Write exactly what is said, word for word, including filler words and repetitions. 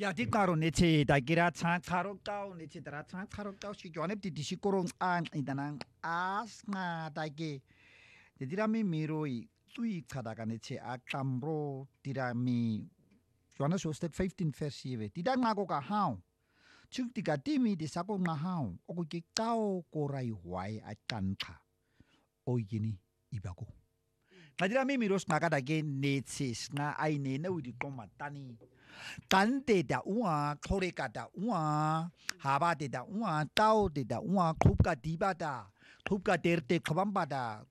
Ya di karo neche da gira chang karo kau neche dara chang karo kau si jone di di si korong ang itanang as nga da ge de dirami miroi tui kada ka neche a kamro dirami Johannes hoofdstuk vijftien vers zeven. Die dan maak ook a hao. Chuk tika timi di sako na hao. Oku ki kau korai huai a kanka. O yini ibako. Kadira mi miros nga kada ge netsis nga ay ne na udi koma tani. Tante da ua, kore ka da ua, haba de da ua, tau de da ua, kup ka diba da, kup ka derte kabamba da,